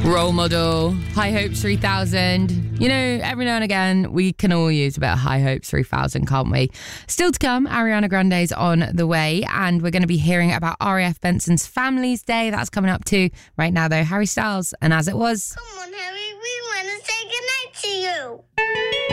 Role Model, High Hopes 3000. You know, every now and again, we can all use a bit of High Hopes 3000, can't we? Still to come, Ariana Grande's on the way, and we're going to be hearing about RAF Benson's Family's Day. That's coming up too. Right now, though, Harry Styles, and As It Was. Come on, Harry, we want to say goodnight to you.